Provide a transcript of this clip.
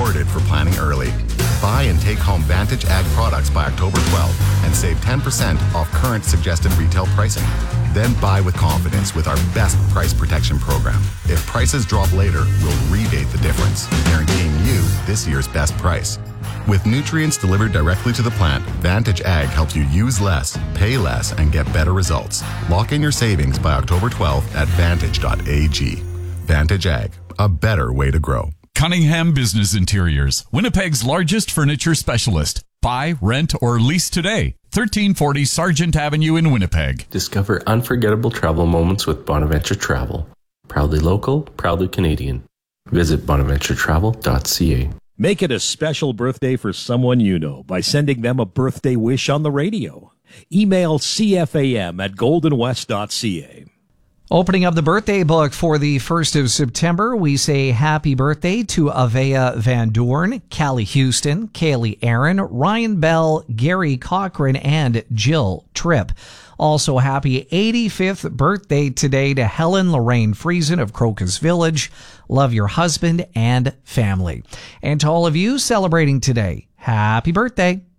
rewarded for planning early. Buy and take home Vantage Ag products by October 12th and save 10% off current suggested retail pricing. Then buy with confidence with our best price protection program. If prices drop later, we'll rebate the difference, guaranteeing you this year's best price. With nutrients delivered directly to the plant, Vantage Ag helps you use less, pay less, and get better results. Lock in your savings by October 12th at vantage.ag. Vantage Ag, a better way to grow. Cunningham Business Interiors, Winnipeg's largest furniture specialist. Buy, rent, or lease today. 1340 Sargent Avenue in Winnipeg. Discover unforgettable travel moments with Bonaventure Travel. Proudly local, proudly Canadian. Visit bonaventuretravel.ca. Make it a special birthday for someone you know by sending them a birthday wish on the radio. Email cfam@goldenwest.ca. Opening up the birthday book for the 1st of September, we say happy birthday to Avea Van Doorn, Callie Houston, Kaylee Aaron, Ryan Bell, Gary Cochran, and Jill Tripp. Also, happy 85th birthday today to Helen Lorraine Friesen of Crocus Village. Love your husband and family. And to all of you celebrating today, happy birthday.